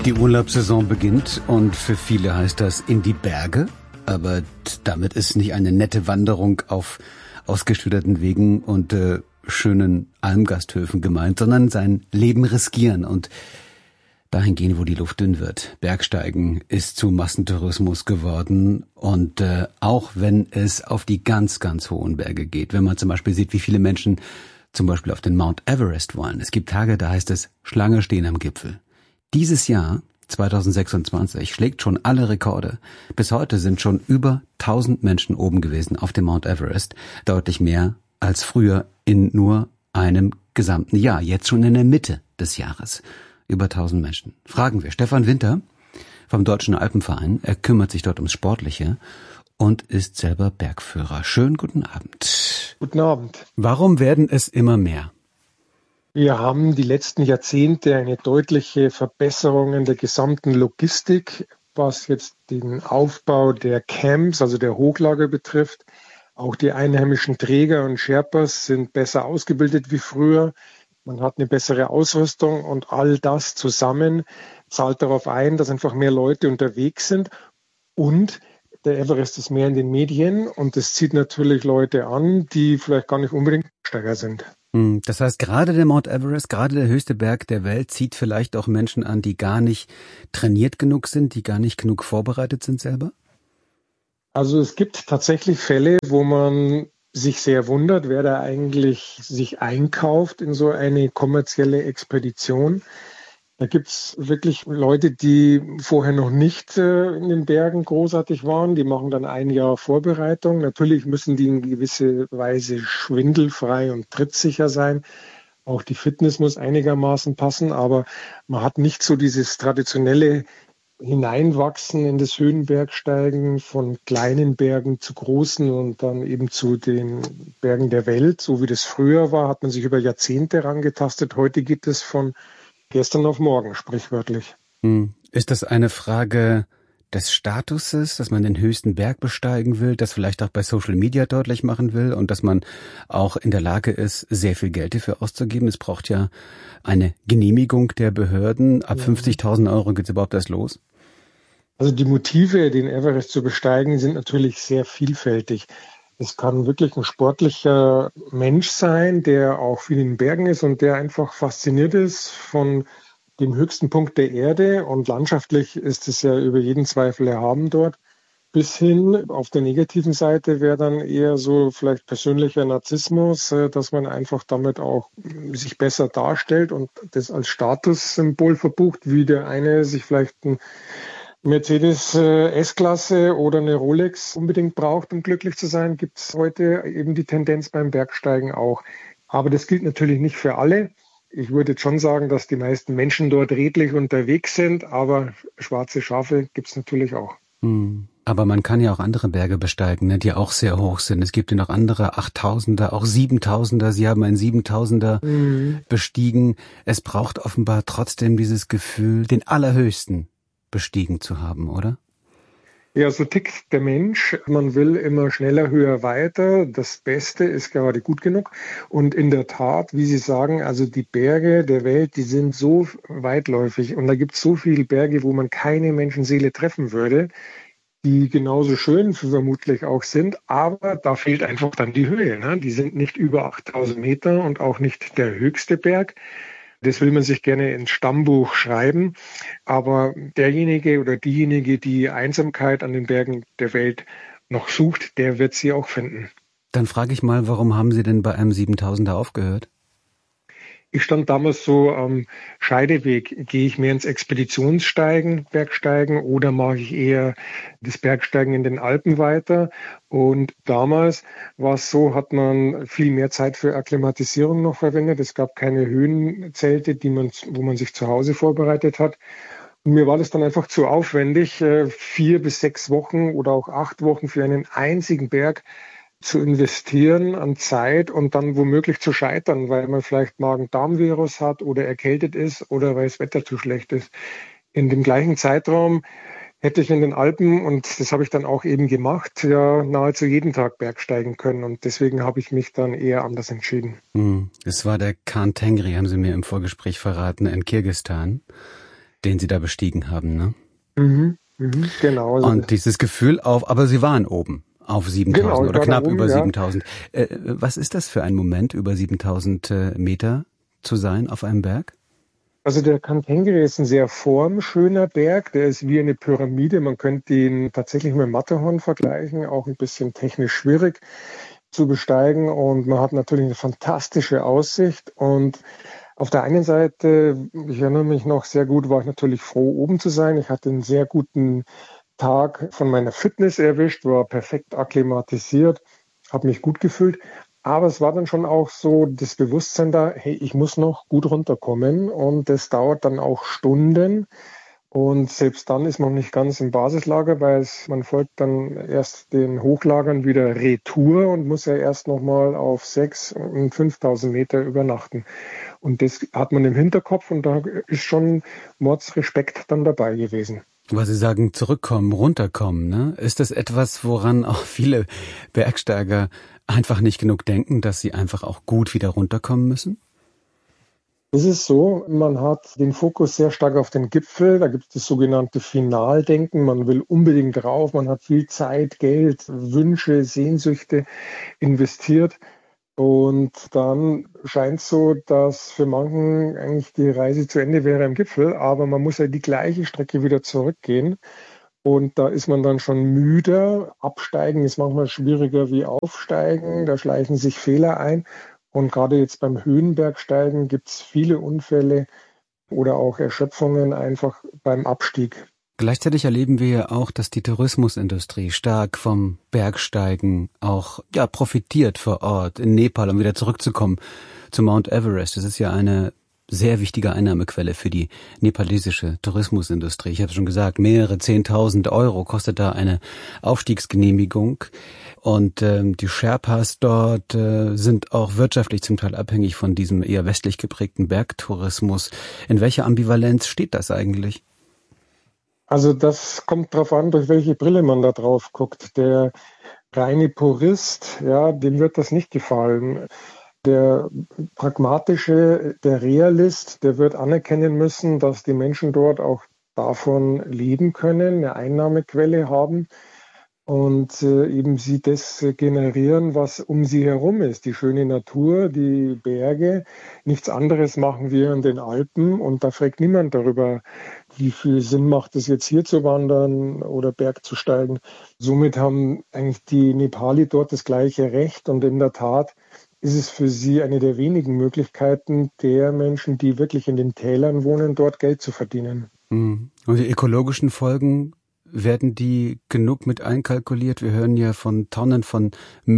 Die Urlaubssaison beginnt und für viele heißt das in die Berge. Aber damit ist nicht eine nette Wanderung auf ausgeschilderten Wegen und schönen Almgasthöfen gemeint, sondern sein Leben riskieren und dahin gehen, wo die Luft dünn wird. Bergsteigen ist zu Massentourismus geworden und auch wenn es auf die ganz, ganz hohen Berge geht, wenn man zum Beispiel sieht, wie viele Menschen zum Beispiel auf den Mount Everest wollen. Es gibt Tage, da heißt es Schlange stehen am Gipfel. Dieses Jahr, 2026, schlägt schon alle Rekorde. Bis heute sind schon über 1000 Menschen oben gewesen auf dem Mount Everest. Deutlich mehr als früher in nur einem gesamten Jahr. Jetzt schon in der Mitte des Jahres. Über 1000 Menschen. Fragen wir Stefan Winter vom Deutschen Alpenverein. Er kümmert sich dort ums Sportliche und ist selber Bergführer. Schönen guten Abend. Guten Abend. Warum werden es immer mehr? Wir haben die letzten Jahrzehnte eine deutliche Verbesserung in der gesamten Logistik, was jetzt den Aufbau der Camps, also der Hochlager betrifft. Auch die einheimischen Träger und Sherpas sind besser ausgebildet wie früher. Man hat eine bessere Ausrüstung und all das zusammen zahlt darauf ein, dass einfach mehr Leute unterwegs sind. Und der Everest ist mehr in den Medien und das zieht natürlich Leute an, die vielleicht gar nicht unbedingt Steiger sind. Das heißt, gerade der Mount Everest, gerade der höchste Berg der Welt, zieht vielleicht auch Menschen an, die gar nicht trainiert genug sind, die gar nicht genug vorbereitet sind selber? Also es gibt tatsächlich Fälle, wo man sich sehr wundert, wer da eigentlich sich einkauft in so eine kommerzielle Expedition. Da gibt's wirklich Leute, die vorher noch nicht in den Bergen großartig waren. Die machen dann ein Jahr Vorbereitung. Natürlich müssen die in gewisser Weise schwindelfrei und trittsicher sein. Auch die Fitness muss einigermaßen passen, aber man hat nicht so dieses traditionelle Hineinwachsen in das Höhenbergsteigen von kleinen Bergen zu großen und dann eben zu den Bergen der Welt. So wie das früher war, hat man sich über Jahrzehnte herangetastet. Heute geht es von gestern auf morgen, sprichwörtlich. Ist das eine Frage des Statuses, dass man den höchsten Berg besteigen will, das vielleicht auch bei Social Media deutlich machen will und dass man auch in der Lage ist, sehr viel Geld dafür auszugeben? Es braucht ja eine Genehmigung der Behörden. Ab 50.000 Euro geht es überhaupt erst los? Also die Motive, den Everest zu besteigen, sind natürlich sehr vielfältig. Es kann wirklich ein sportlicher Mensch sein, der auch viel in den Bergen ist und der einfach fasziniert ist von dem höchsten Punkt der Erde. Und landschaftlich ist es ja über jeden Zweifel erhaben dort. Bis hin auf der negativen Seite wäre dann eher so vielleicht persönlicher Narzissmus, dass man einfach damit auch sich besser darstellt und das als Statussymbol verbucht, wie der eine sich vielleicht ein Mercedes S-Klasse oder eine Rolex unbedingt braucht, um glücklich zu sein, gibt es heute eben die Tendenz beim Bergsteigen auch. Aber das gilt natürlich nicht für alle. Ich würde jetzt schon sagen, dass die meisten Menschen dort redlich unterwegs sind, aber schwarze Schafe gibt es natürlich auch. Aber man kann ja auch andere Berge besteigen, ne, die auch sehr hoch sind. Es gibt ja noch andere 8000er, auch 7000er. Sie haben einen 7000er bestiegen. Es braucht offenbar trotzdem dieses Gefühl, den allerhöchsten bestiegen zu haben, oder? Ja, so tickt der Mensch. Man will immer schneller, höher, weiter. Das Beste ist gerade gut genug. Und in der Tat, wie Sie sagen, also die Berge der Welt, die sind so weitläufig. Und da gibt es so viele Berge, wo man keine Menschenseele treffen würde, die genauso schön vermutlich auch sind. Aber da fehlt einfach dann die Höhe, ne? Die sind nicht über 8000 Meter und auch nicht der höchste Berg. Das will man sich gerne ins Stammbuch schreiben. Aber derjenige oder diejenige, die Einsamkeit an den Bergen der Welt noch sucht, der wird sie auch finden. Dann frage ich mal, warum haben Sie denn bei einem 7000er aufgehört? Ich stand damals so am Scheideweg. Gehe ich mehr ins Expeditionssteigen, Bergsteigen oder mache ich eher das Bergsteigen in den Alpen weiter? Und damals war es so, hat man viel mehr Zeit für Akklimatisierung noch verwendet. Es gab keine Höhenzelte, wo man sich zu Hause vorbereitet hat. Und mir war das dann einfach zu aufwendig, 4 bis 6 Wochen oder auch 8 Wochen für einen einzigen Berg zu investieren an Zeit und dann womöglich zu scheitern, weil man vielleicht Magen-Darm-Virus hat oder erkältet ist oder weil das Wetter zu schlecht ist. In dem gleichen Zeitraum hätte ich in den Alpen, und das habe ich dann auch eben gemacht, ja nahezu jeden Tag bergsteigen können. Und deswegen habe ich mich dann eher anders entschieden. Es war der Khan Tengri, haben Sie mir im Vorgespräch verraten, in Kirgisistan. den Sie da bestiegen haben, ne? Genau. Und dieses Gefühl aber Sie waren oben auf 7.000 oder knapp oben, über 7.000. Was ist das für ein Moment, über 7.000 Meter zu sein auf einem Berg? Also der Kantengri ist ein sehr formschöner Berg. Der ist wie eine Pyramide. Man könnte ihn tatsächlich mit dem Matterhorn vergleichen. Auch ein bisschen technisch schwierig zu besteigen. Und man hat natürlich eine fantastische Aussicht. Und auf der einen Seite, ich erinnere mich noch sehr gut, war ich natürlich froh, oben zu sein. Ich hatte einen sehr guten Tag von meiner Fitness erwischt, war perfekt akklimatisiert, habe mich gut gefühlt. Aber es war dann schon auch so das Bewusstsein da, hey, ich muss noch gut runterkommen und das dauert dann auch Stunden. Und selbst dann ist man nicht ganz im Basislager, weil man folgt dann erst den Hochlagern wieder Retour und muss ja erst nochmal auf 6.000 und 5.000 Meter übernachten. Und das hat man im Hinterkopf und da ist schon Mordsrespekt dann dabei gewesen. Weil Sie sagen, zurückkommen, runterkommen, ne? Ist das etwas, woran auch viele Bergsteiger einfach nicht genug denken, dass sie einfach auch gut wieder runterkommen müssen? Es ist so, man hat den Fokus sehr stark auf den Gipfel. Da gibt es das sogenannte Finaldenken. Man will unbedingt rauf. Man hat viel Zeit, Geld, Wünsche, Sehnsüchte investiert. Und dann scheint es so, dass für manchen eigentlich die Reise zu Ende wäre am Gipfel. Aber man muss ja die gleiche Strecke wieder zurückgehen. Und da ist man dann schon müde. Absteigen ist manchmal schwieriger wie aufsteigen. Da schleichen sich Fehler ein. Und gerade jetzt beim Höhenbergsteigen gibt es viele Unfälle oder auch Erschöpfungen einfach beim Abstieg. Gleichzeitig erleben wir ja auch, dass die Tourismusindustrie stark vom Bergsteigen auch profitiert vor Ort in Nepal, um wieder zurückzukommen zu Mount Everest. Das ist ja eine sehr wichtige Einnahmequelle für die nepalesische Tourismusindustrie. Ich habe schon gesagt, mehrere 10.000 Euro kostet da eine Aufstiegsgenehmigung. Und die Sherpas dort sind auch wirtschaftlich zum Teil abhängig von diesem eher westlich geprägten Bergtourismus. In welcher Ambivalenz steht das eigentlich? Also das kommt darauf an, durch welche Brille man da drauf guckt. Der reine Purist, ja, dem wird das nicht gefallen. Der pragmatische, der Realist, der wird anerkennen müssen, dass die Menschen dort auch davon leben können, eine Einnahmequelle haben und eben sie das generieren, was um sie herum ist. Die schöne Natur, die Berge, nichts anderes machen wir in den Alpen und da fragt niemand darüber, wie viel Sinn macht es jetzt hier zu wandern oder Berg zu steigen. Somit haben eigentlich die Nepali dort das gleiche Recht und in der Tat ist es für sie eine der wenigen Möglichkeiten der Menschen, die wirklich in den Tälern wohnen, dort Geld zu verdienen. Und die ökologischen Folgen, werden die genug mit einkalkuliert? Wir hören ja von Tonnen von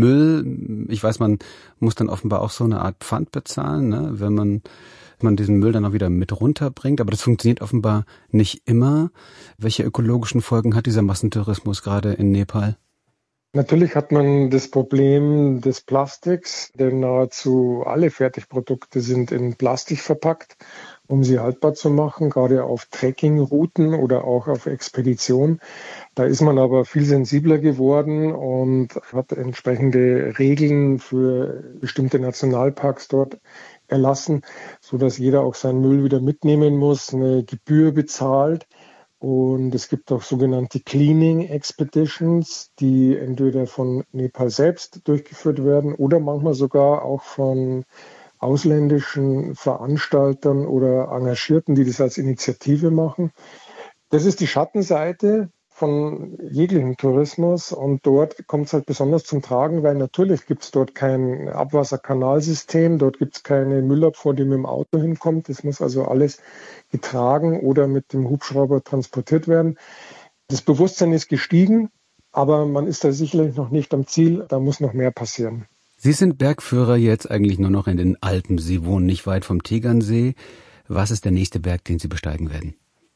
Müll. Ich weiß, man muss dann offenbar auch so eine Art Pfand bezahlen, ne? Wenn man diesen Müll dann auch wieder mit runterbringt. Aber das funktioniert offenbar nicht immer. Welche ökologischen Folgen hat dieser Massentourismus gerade in Nepal? Natürlich hat man das Problem des Plastiks, denn nahezu alle Fertigprodukte sind in Plastik verpackt, um sie haltbar zu machen, gerade auf Trekkingrouten oder auch auf Expedition. Da ist man aber viel sensibler geworden und hat entsprechende Regeln für bestimmte Nationalparks dort erlassen, sodass jeder auch seinen Müll wieder mitnehmen muss, eine Gebühr bezahlt. Und es gibt auch sogenannte Cleaning Expeditions, die entweder von Nepal selbst durchgeführt werden oder manchmal sogar auch von ausländischen Veranstaltern oder Engagierten, die das als Initiative machen. Das ist die Schattenseite von jeglichem Tourismus und dort kommt es halt besonders zum Tragen, weil natürlich gibt es dort kein Abwasserkanalsystem, dort gibt es keine Müllabfuhr, die mit dem Auto hinkommt. Das muss also alles getragen oder mit dem Hubschrauber transportiert werden. Das Bewusstsein ist gestiegen, aber man ist da sicherlich noch nicht am Ziel, da muss noch mehr passieren. Sie sind Bergführer jetzt eigentlich nur noch in den Alpen. Sie wohnen nicht weit vom Tegernsee. Was ist der nächste Berg, den Sie besteigen werden?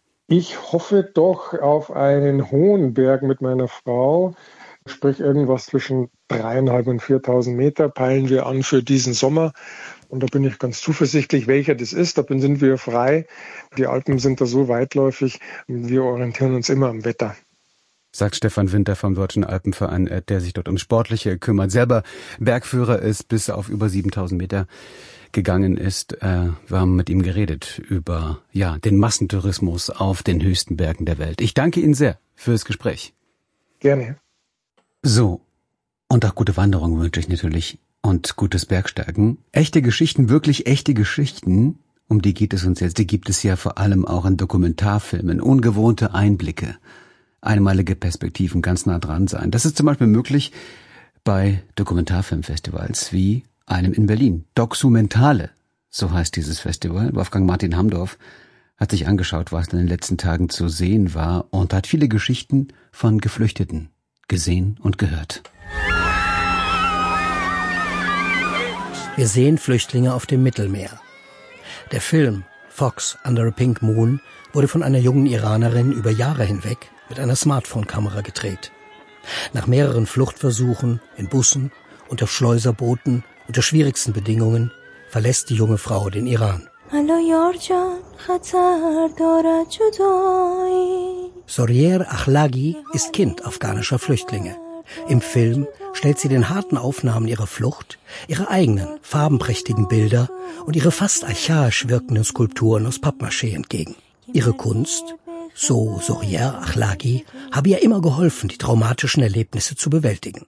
Ich hoffe doch auf einen hohen Berg mit meiner Frau, sprich irgendwas zwischen 3.500 und 4.000 Meter peilen wir an für diesen Sommer. Und da bin ich ganz zuversichtlich, welcher das ist. Da sind wir frei. Die Alpen sind da so weitläufig. Wir orientieren uns immer am Wetter. Sagt Stefan Winter vom Deutschen Alpenverein, der sich dort ums Sportliche kümmert, selber Bergführer ist, bis auf über 7.000 Meter gegangen ist. Wir haben mit ihm geredet über den Massentourismus auf den höchsten Bergen der Welt. Ich danke Ihnen sehr fürs Gespräch. Gerne. So, und auch gute Wanderungen wünsche ich natürlich und gutes Bergsteigen. Echte Geschichten, wirklich echte Geschichten, um die geht es uns jetzt. Die gibt es ja vor allem auch in Dokumentarfilmen. Ungewohnte Einblicke, einmalige Perspektiven, ganz nah dran sein. Das ist zum Beispiel möglich bei Dokumentarfilmfestivals wie einem in Berlin. Doxumentale, so heißt dieses Festival. Wolfgang Martin Hamdorf hat sich angeschaut, was in den letzten Tagen zu sehen war und hat viele Geschichten von Geflüchteten gesehen und gehört. Wir sehen Flüchtlinge auf dem Mittelmeer. Der Film Fox Under a Pink Moon wurde von einer jungen Iranerin über Jahre hinweg mit einer Smartphone-Kamera gedreht. Nach mehreren Fluchtversuchen in Bussen und auf Schleuserbooten unter schwierigsten Bedingungen verlässt die junge Frau den Iran. Sorier Akhlagi ist Kind afghanischer Flüchtlinge. Im Film stellt sie den harten Aufnahmen ihrer Flucht ihre eigenen farbenprächtigen Bilder und ihre fast archaisch wirkenden Skulpturen aus Pappmaché entgegen. Ihre Kunst, so Sorier Akhlagi, habe ihr immer geholfen, die traumatischen Erlebnisse zu bewältigen.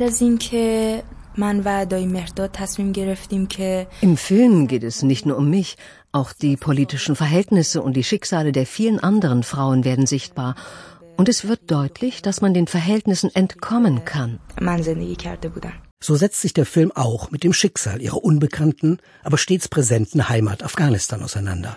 Im Film geht es nicht nur um mich, auch die politischen Verhältnisse und die Schicksale der vielen anderen Frauen werden sichtbar. Und es wird deutlich, dass man den Verhältnissen entkommen kann. So setzt sich der Film auch mit dem Schicksal ihrer unbekannten, aber stets präsenten Heimat Afghanistan auseinander.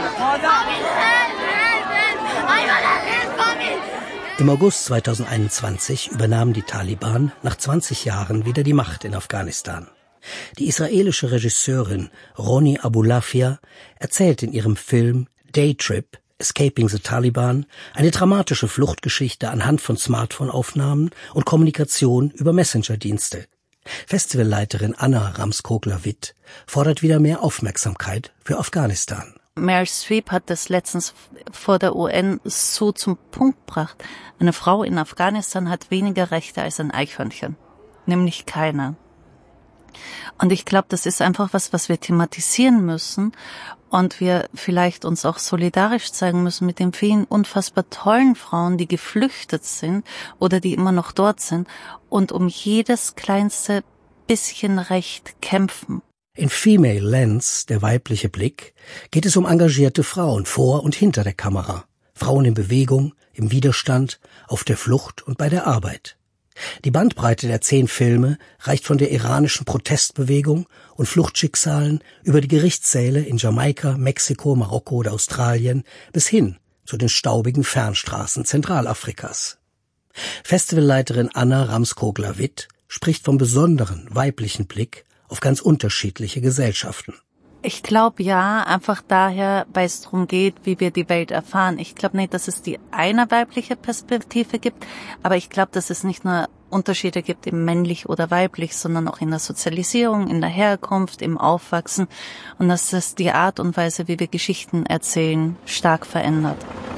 Im August 2021 übernahmen die Taliban nach 20 Jahren wieder die Macht in Afghanistan. Die israelische Regisseurin Roni Abulafia erzählt in ihrem Film Daytrip Escaping the Taliban eine dramatische Fluchtgeschichte anhand von Smartphone-Aufnahmen und Kommunikation über Messenger-Dienste. Festivalleiterin Anna Ramskogler-Witt fordert wieder mehr Aufmerksamkeit für Afghanistan. Meryl Streep hat das letztens vor der UN so zum Punkt gebracht. Eine Frau in Afghanistan hat weniger Rechte als ein Eichhörnchen. Nämlich keine. Und ich glaube, das ist einfach was wir thematisieren müssen und wir vielleicht uns auch solidarisch zeigen müssen mit den vielen unfassbar tollen Frauen, die geflüchtet sind oder die immer noch dort sind und um jedes kleinste bisschen Recht kämpfen. In Female Lens, der weibliche Blick, geht es um engagierte Frauen vor und hinter der Kamera. Frauen in Bewegung, im Widerstand, auf der Flucht und bei der Arbeit. Die Bandbreite der 10 Filme reicht von der iranischen Protestbewegung und Fluchtschicksalen über die Gerichtssäle in Jamaika, Mexiko, Marokko oder Australien bis hin zu den staubigen Fernstraßen Zentralafrikas. Festivalleiterin Anna Ramskogler-Witt spricht vom besonderen weiblichen Blick auf ganz unterschiedliche Gesellschaften. Ich glaube ja, einfach daher, weil es darum geht, wie wir die Welt erfahren. Ich glaube nicht, dass es die eine weibliche Perspektive gibt, aber ich glaube, dass es nicht nur Unterschiede gibt im männlich oder weiblich, sondern auch in der Sozialisierung, in der Herkunft, im Aufwachsen und dass das die Art und Weise, wie wir Geschichten erzählen, stark verändert.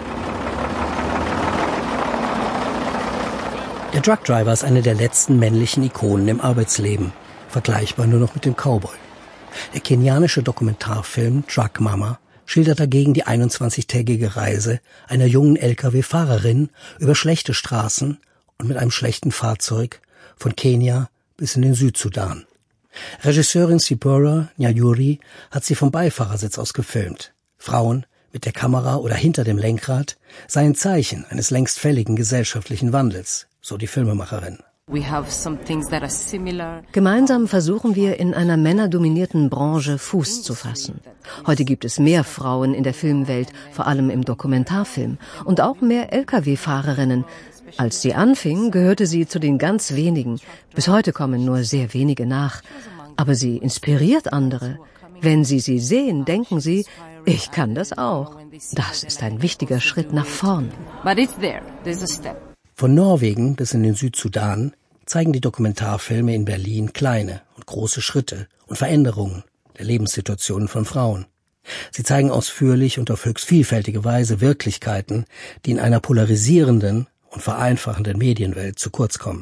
Der Truckdriver ist eine der letzten männlichen Ikonen im Arbeitsleben, vergleichbar nur noch mit dem Cowboy. Der kenianische Dokumentarfilm Truck Mama schildert dagegen die 21-tägige Reise einer jungen Lkw-Fahrerin über schlechte Straßen und mit einem schlechten Fahrzeug von Kenia bis in den Südsudan. Regisseurin Sipora Nyayuri hat sie vom Beifahrersitz aus gefilmt. Frauen mit der Kamera oder hinter dem Lenkrad seien Zeichen eines längst fälligen gesellschaftlichen Wandels, so die Filmemacherin. Gemeinsam versuchen wir, in einer männerdominierten Branche Fuß zu fassen. Heute gibt es mehr Frauen in der Filmwelt, vor allem im Dokumentarfilm, und auch mehr Lkw-Fahrerinnen. Als sie anfing, gehörte sie zu den ganz wenigen. Bis heute kommen nur sehr wenige nach. Aber sie inspiriert andere. Wenn sie sehen, denken sie, ich kann das auch. Das ist ein wichtiger Schritt nach vorn. Von Norwegen bis in den Südsudan zeigen die Dokumentarfilme in Berlin kleine und große Schritte und Veränderungen der Lebenssituationen von Frauen. Sie zeigen ausführlich und auf höchst vielfältige Weise Wirklichkeiten, die in einer polarisierenden und vereinfachenden Medienwelt zu kurz kommen.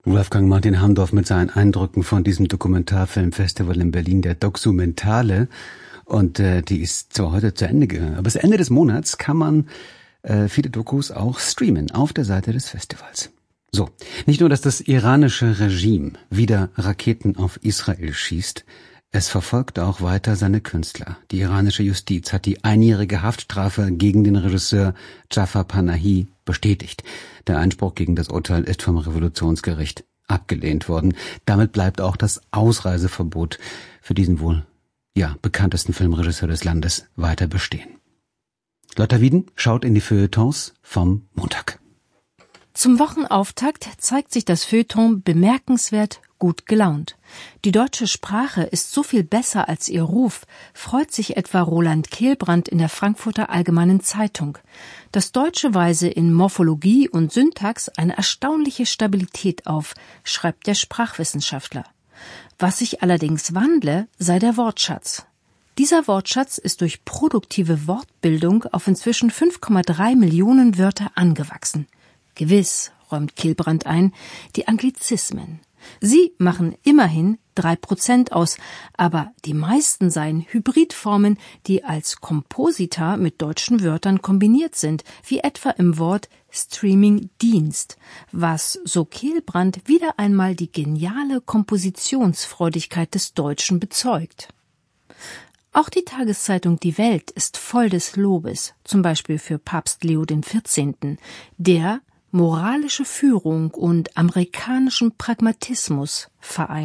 Wolfgang Martin Hamdorf mit seinen Eindrücken von diesem Dokumentarfilmfestival in Berlin, der Doxumentale. Und die ist zwar heute zu Ende gegangen, aber bis Ende des Monats kann man viele Dokus auch streamen auf der Seite des Festivals. So, nicht nur, dass das iranische Regime wieder Raketen auf Israel schießt, es verfolgt auch weiter seine Künstler. Die iranische Justiz hat die einjährige Haftstrafe gegen den Regisseur Jafar Panahi bestätigt. Der Einspruch gegen das Urteil ist vom Revolutionsgericht abgelehnt worden. Damit bleibt auch das Ausreiseverbot für diesen wohl bekanntesten Filmregisseur des Landes weiter bestehen. Lotta Wieden schaut in die Feuilletons vom Montag. Zum Wochenauftakt zeigt sich das Feuilleton bemerkenswert gut gelaunt. Die deutsche Sprache ist so viel besser als ihr Ruf, freut sich etwa Roland Kehlbrand in der Frankfurter Allgemeinen Zeitung. Das Deutsche weise in Morphologie und Syntax eine erstaunliche Stabilität auf, schreibt der Sprachwissenschaftler. Was sich allerdings wandle, sei der Wortschatz. Dieser Wortschatz ist durch produktive Wortbildung auf inzwischen 5,3 Millionen Wörter angewachsen. Gewiss, räumt Kehlbrand ein, die Anglizismen. Sie machen immerhin 3% aus, aber die meisten seien Hybridformen, die als Komposita mit deutschen Wörtern kombiniert sind, wie etwa im Wort Streaming-Dienst, was, so Kehlbrand, wieder einmal die geniale Kompositionsfreudigkeit des Deutschen bezeugt. Auch die Tageszeitung Die Welt ist voll des Lobes, zum Beispiel für Papst Leo XIV., der moralische Führung und amerikanischen Pragmatismus vereint.